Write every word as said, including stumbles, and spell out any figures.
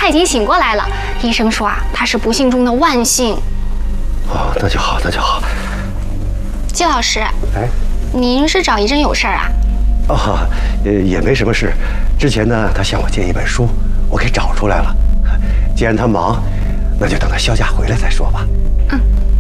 他已经醒过来了。医生说啊，他是不幸中的万幸。 哦，那就好，那就好。 季老师， 哎， 您是找医生有事儿啊？ 哦，呃，也没什么事。之前呢，他向我借一本书，我给找出来了。既然他忙，那就等他休假回来再说吧。 嗯。